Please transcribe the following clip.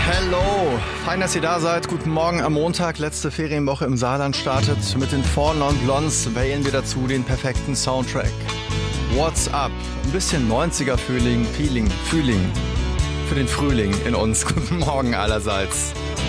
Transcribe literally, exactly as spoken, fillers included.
Hello, fein, dass ihr da seid. Guten Morgen am Montag, letzte Ferienwoche im Saarland startet. Mit den Four Non Blondes wählen wir dazu den perfekten Soundtrack. What's up? Ein bisschen neunziger-Feeling, Feeling, Feeling für den Frühling in uns. Guten Morgen allerseits.